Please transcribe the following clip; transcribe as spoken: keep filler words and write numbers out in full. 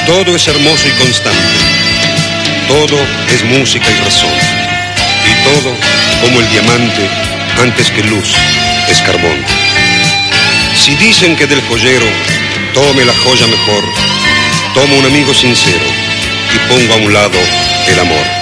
Todo es hermoso y constante, todo es música y razón, y todo, como el diamante, antes que luz, es carbón. Si dicen que del joyero tome la joya mejor, tomo un amigo sincero y pongo a un lado el amor.